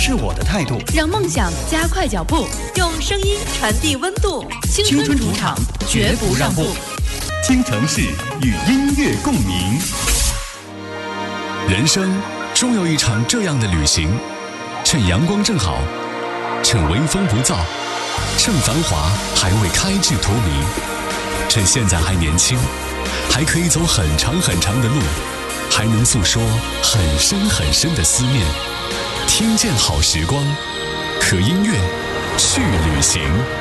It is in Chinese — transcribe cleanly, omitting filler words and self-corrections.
是我的态度， 让梦想加快脚步， 用声音传递温度。 青春主场，绝不让步。 倾城市与音乐共鸣。 人生终有一场这样的旅行，趁阳光正好，趁微风不燥，趁繁华还未开至荼蘼，趁现在还年轻，还可以走很长很长的路，还能诉说很深很深的思念。听见好时光，和音乐去旅行。